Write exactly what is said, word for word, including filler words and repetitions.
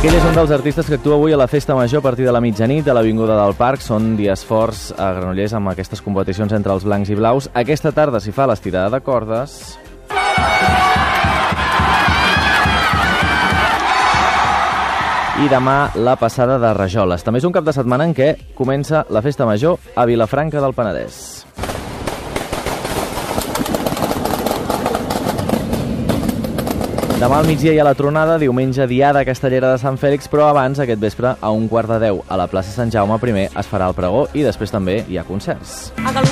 Ell és un dels artistes que actua avui a la Festa Major a partir de la mitjanit a l'Avinguda del Parc. Són dies forts a Granollers amb aquestes competicions entre els blancs i blaus. Aquesta tarda s'hi fa l'estirada de cordes. I demà la passada de rajoles. També és un cap de setmana en què comença la Festa Major a Vilafranca del Penedès. Demà al migdia hi ha la tronada, diumenge diada castellera de Sant Fèlix, però abans, aquest vespre, a un quart de deu, a la plaça Sant Jaume primer es farà el pregó i després també hi ha concerts.